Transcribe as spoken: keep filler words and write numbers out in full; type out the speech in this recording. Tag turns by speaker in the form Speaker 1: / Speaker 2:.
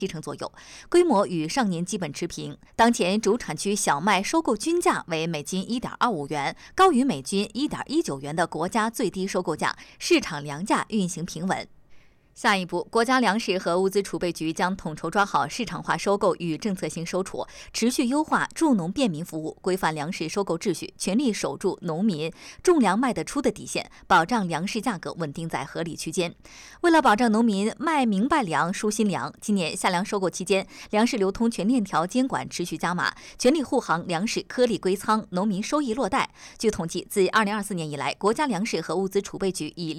Speaker 1: 七成左右，规模与上年基本持平。当前主产区小麦收购均价为每斤一点二五元，高于每斤一点一九元的国家最低收购价，市场粮价运行平稳。下一步，国家粮食和物资储备局将统筹抓好市场化收购与政策性收储，持续优化助农便民服务，规范粮食收购秩序，全力守住农民种粮卖得出的底线，保障粮食价格稳定在合理区间。为了保障农民卖明白粮、输新粮，今年夏粮收购期间，粮食流通全链条监管持续加码，全力护航粮食颗粒归仓，农民收益落袋。据统计，自二零二四年以来，国家粮食和物资储备局以